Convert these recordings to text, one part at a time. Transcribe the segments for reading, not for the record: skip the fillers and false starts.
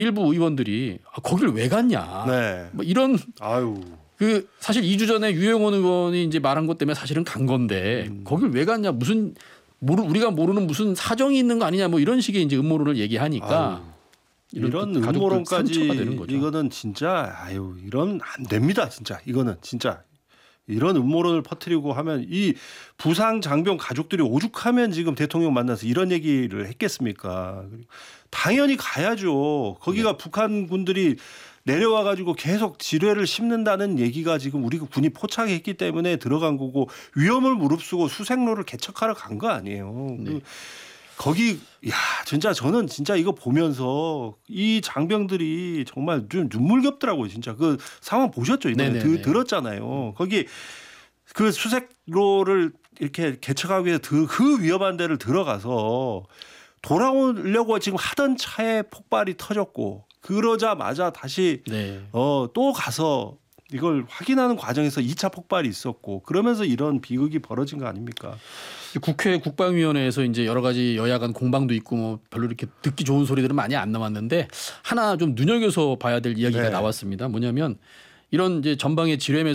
일부 의원들이 거길 왜 갔냐. 네. 뭐 이런 아유. 그 사실 2주 전에 유영원 의원이 이제 말한 것 때문에 사실은 간 건데 거길 왜 갔냐. 무슨 우리가 모르는 무슨 사정이 있는 거 아니냐. 뭐 이런 식의 이제 음모론을 얘기하니까 이런 가족들 음모론까지 상처가 되는 거죠. 이거는 진짜 이런 안 됩니다. 진짜 이거는 진짜 이런 음모론을 퍼뜨리고 하면 이 부상 장병 가족들이 오죽하면 지금 대통령 만나서 이런 얘기를 했겠습니까? 당연히 가야죠. 거기가 북한 군들이 내려와 가지고 계속 지뢰를 심는다는 얘기가 지금 우리 군이 포착했기 때문에 들어간 거고 위험을 무릅쓰고 수색로를 개척하러 간 거 아니에요. 네. 거기 진짜 저는 진짜 이거 보면서 이 장병들이 정말 좀 눈물겹더라고요. 진짜 그 상황 보셨죠? 이번에 들었잖아요. 거기 그 수색로를 이렇게 개척하기 위해서 그 위험한 데를 들어가서 돌아오려고 지금 하던 차에 폭발이 터졌고 그러자마자 다시 또 가서 이걸 확인하는 과정에서 2차 폭발이 있었고 그러면서 이런 비극이 벌어진 거 아닙니까? 국회 국방위원회에서 이제 여러 가지 여야 간 공방도 있고 뭐 별로 이렇게 듣기 좋은 소리들은 많이 안 나왔는데 하나 좀 눈여겨서 봐야 될 이야기가 나왔습니다. 뭐냐면 이런 이제 전방의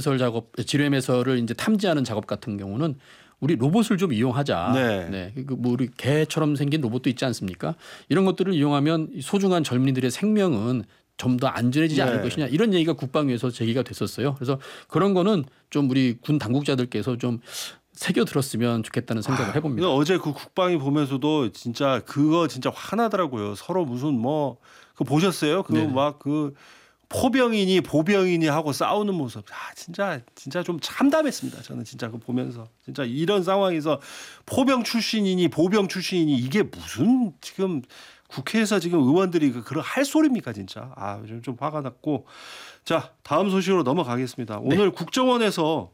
지뢰매설을 이제 탐지하는 작업 같은 경우는 우리 로봇을 좀 이용하자. 뭐 우리 개처럼 생긴 로봇도 있지 않습니까? 이런 것들을 이용하면 소중한 젊은이들의 생명은 좀 더 안전해지지 않을 것이냐 이런 얘기가 국방위에서 제기가 됐었어요. 그래서 그런 거는 좀 우리 군 당국자들께서 좀 새겨 들었으면 좋겠다는 생각을 해봅니다. 어제 그 국방위 보면서도 진짜 그거 진짜 화나더라고요. 서로 무슨 뭐 그거 보셨어요? 그 막 그 포병이니 보병이니 하고 싸우는 모습. 진짜 좀 참담했습니다. 저는 진짜 그거 보면서 진짜 이런 상황에서 포병 출신이니 보병 출신이니 이게 무슨 지금 국회에서 지금 의원들이 그런 할 소리입니까 진짜. 좀 화가 났고. 자, 다음 소식으로 넘어가겠습니다. 오늘 국정원에서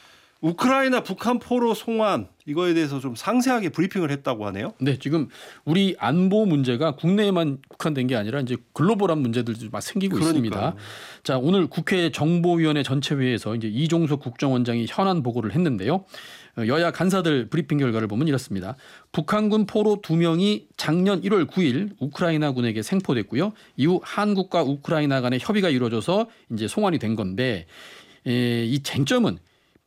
우크라이나 북한 포로 송환 이거에 대해서 좀 상세하게 브리핑을 했다고 하네요. 네, 지금 우리 안보 문제가 국내에만 국한된 게 아니라 이제 글로벌한 문제들도 막 생기고 있습니다. 자, 오늘 국회 정보위원회 전체회의에서 이제 이종석 국정원장이 현안 보고를 했는데요. 여야 간사들 브리핑 결과를 보면 이렇습니다. 북한군 포로 2명이 작년 1월 9일 우크라이나군에게 생포됐고요. 이후 한국과 우크라이나 간의 협의가 이루어져서 이제 송환이 된 건데 이 쟁점은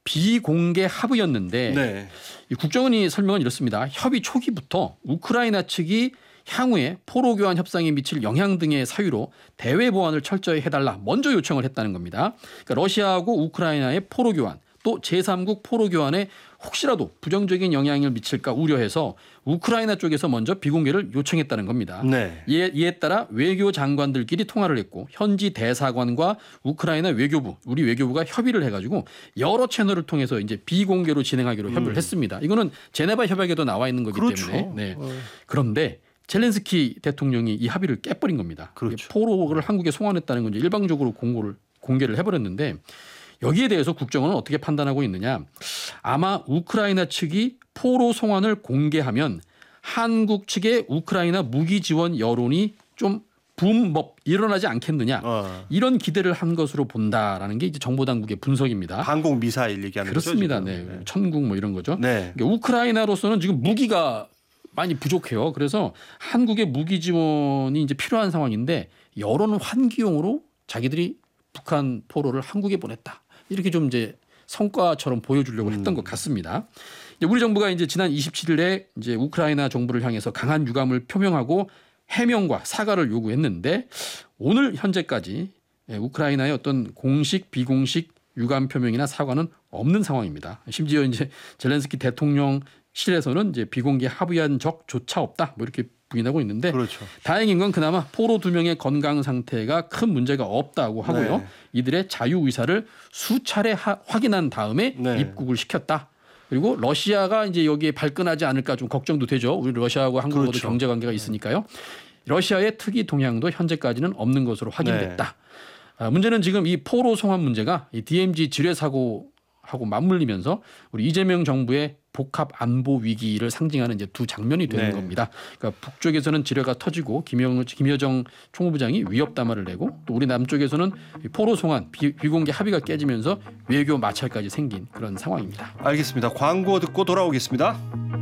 비공개 합의였는데 이 국정원이 설명은 이렇습니다. 협의 초기부터 우크라이나 측이 향후에 포로 교환 협상에 미칠 영향 등의 사유로 대외 보안을 철저히 해달라 먼저 요청을 했다는 겁니다. 그러니까 러시아하고 우크라이나의 포로 교환 또 제3국 포로 교환에 혹시라도 부정적인 영향을 미칠까 우려해서 우크라이나 쪽에서 먼저 비공개를 요청했다는 겁니다. 이에 따라 외교 장관들끼리 통화를 했고 현지 대사관과 우크라이나 외교부, 우리 외교부가 협의를 해가지고 여러 채널을 통해서 이제 비공개로 진행하기로 협의를 했습니다. 이거는 제네바 협약에도 나와 있는 거기 때문에. 그런데 젤렌스키 대통령이 이 합의를 깨버린 겁니다. 포로를 한국에 송환했다는 건 이제 일방적으로 공개를 해버렸는데 여기에 대해서 국정원은 어떻게 판단하고 있느냐. 아마 우크라이나 측이 포로 송환을 공개하면 한국 측의 우크라이나 무기 지원 여론이 좀 일어나지 않겠느냐. 이런 기대를 한 것으로 본다라는 게 이제 정보당국의 분석입니다. 항공 미사일 얘기하는 거죠. 그렇습니다. 천국 뭐 이런 거죠. 그러니까 우크라이나로서는 지금 무기가 많이 부족해요. 그래서 한국의 무기 지원이 이제 필요한 상황인데 여론 환기용으로 자기들이 북한 포로를 한국에 보냈다. 이렇게 좀 이제 성과처럼 보여주려고 했던 것 같습니다. 우리 정부가 이제 지난 27일에 이제 우크라이나 정부를 향해서 강한 유감을 표명하고 해명과 사과를 요구했는데 오늘 현재까지 우크라이나의 어떤 공식 비공식 유감 표명이나 사과는 없는 상황입니다. 심지어 이제 젤렌스키 대통령실에서는 이제 비공개 합의한 적조차 없다. 뭐 이렇게 부인하고 있는데 다행인 건 그나마 포로 2명의 건강 상태가 큰 문제가 없다고 하고요. 이들의 자유 의사를 수차례 확인한 다음에 입국을 시켰다. 그리고 러시아가 이제 여기에 발끈하지 않을까 좀 걱정도 되죠. 우리 러시아하고 한국 모두 경제 관계가 있으니까요. 러시아의 특이 동향도 현재까지는 없는 것으로 확인됐다. 문제는 지금 이 포로 송환 문제가 이 DMZ 지뢰 사고하고 맞물리면서 우리 이재명 정부의 복합 안보 위기를 상징하는 이제 두 장면이 되는 겁니다. 그러니까 북쪽에서는 지뢰가 터지고 김여정 총무부장이 위협 담화를 내고 또 우리 남쪽에서는 포로 송환 비공개 합의가 깨지면서 외교 마찰까지 생긴 그런 상황입니다. 알겠습니다. 광고 듣고 돌아오겠습니다.